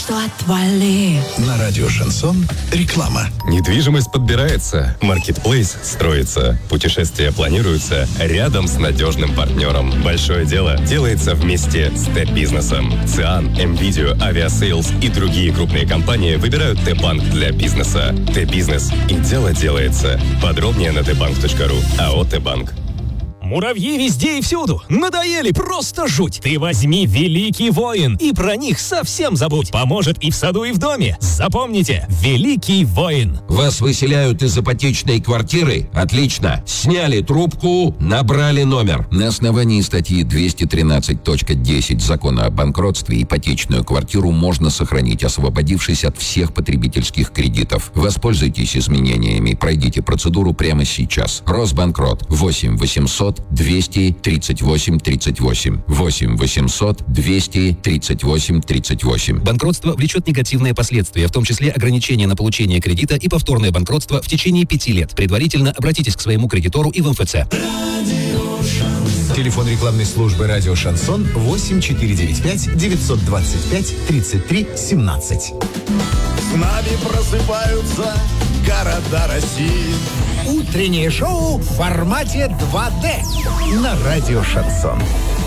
что отвали. На радио «Шансон» реклама. Недвижимость подбирается, маркетплейс строится, путешествия планируются рядом с надежным партнером. Большое дело делается вместе с Т-бизнесом. ЦИАН, МВидео, Авиасейлс и другие крупные компании выбирают Т-банк для бизнеса. Т-бизнес и дело делается. Подробнее на tbank.ru. АО «Т-банк». Муравьи везде и всюду. Надоели, просто жуть. Ты возьми «Великий воин» и про них совсем забудь. Поможет и в саду, и в доме. Запомните, «Великий воин». Вас выселяют из ипотечной квартиры? Отлично. Сняли трубку, набрали номер. На основании статьи 213.10 Закона о банкротстве ипотечную квартиру можно сохранить, освободившись от всех потребительских кредитов. Воспользуйтесь изменениями. Пройдите процедуру прямо сейчас. Росбанкрот 8 800 238 38. 8 800 238 38. Банкротство влечет негативные последствия, в том числе ограничение на получение кредита и повторное банкротство в течение 5 лет. Предварительно обратитесь к своему кредитору и в МФЦ. Телефон рекламной службы «Радио Шансон» 8495 925 33 17. С нами просыпаются города России. Утреннее шоу в формате 2D на радио «Шансон».